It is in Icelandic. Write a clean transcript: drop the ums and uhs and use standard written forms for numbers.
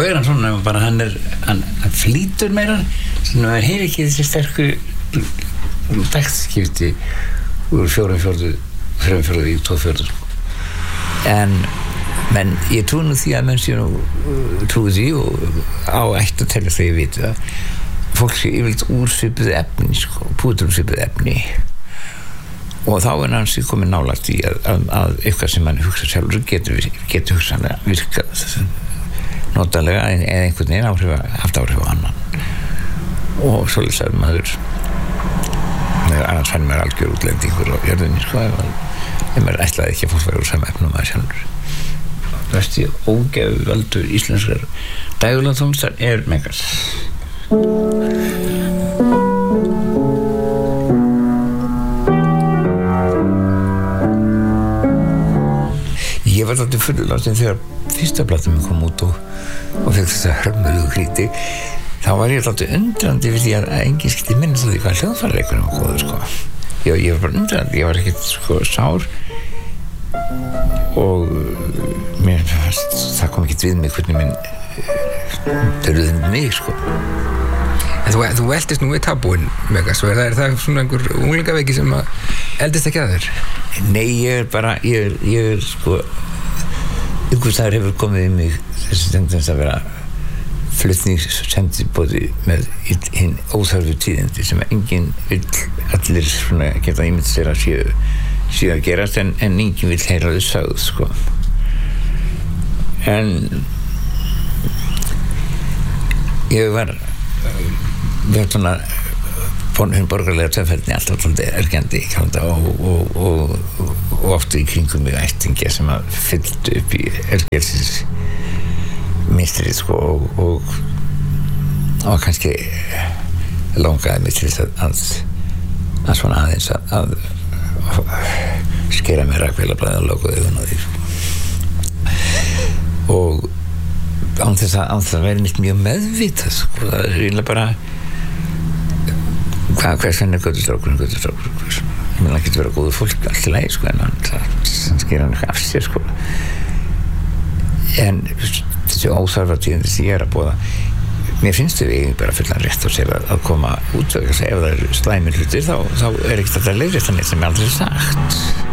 hann svona bara hann flýtur meira svona heyrir ekki þessi sterku dagskipti úr 4/4 í 2/4 men ég trúi nú því að menn sé nú trúi því og á ætti að telja þegar ég veit það fólk sé yfirleitt úr svipuðu efni sko, pútur úr svipuðu efni og þá hans komið nálægt í að eitthvað sem mann hugsa sjálfur getur hugsanlega virkað notalega eða einhvern veginn haft áhrif á annan og svoleiðis að maður annars fenn maður algjör útlendingur á jörðinni sko ef maður ætlaði ekki að fólk væri úr sama efnum maður sjálfur Versti ógefu veldur íslenskar dægurlagatónlistar megas Ég var alltaf furðuláttinn þegar fyrsta platan kom út og fekk þessa hörmulegu kritík þá var ég alltaf undrandi við því að enginn skildi minnast því hvað hljóðfæraleikurinn var góður sko. Ég var bara undrandi, ég var ekkert sko sár og mér fannst það kom ekkert við mig hvernig minn dörðuði mig sko. En þú eldist nú við tabúin Megas og er það svona einhver unglingaveiki sem að eldist ekki að þér? Nei, ég er sko einhvers staðar hefur komið í mig þessi tendens að vera flutningssendibóði með hinn óþarfu tíðindi sem enginn vill allir svona geta ímynd sér að séu að gerast en enginn vill heyra þau sögð sko. En ég var svona hinn borgarlega töffeldni alltaf ergjandi og oft í kringum mig ættingja sem að fylltu upp í ergelsis mistrið sko og kannski langaði mig til þess að svona aðeins að skera mér rakvélablaði og loka augun á því og án þess að vera nýtt mjög meðvitað sko, það eiginlega bara hvers veginn göttustrákur ég meina ekki vera góður fólk allt í lagi sko en hann skera hann af sér sko en þessi óþarfa tíðindi sem ég að boða mér finnst þau eiginlega bara fullan rétt á sér að koma út og ef það eru slæmir hlutir þá ekkert að leiðrétta neitt sem ég aldrei sagt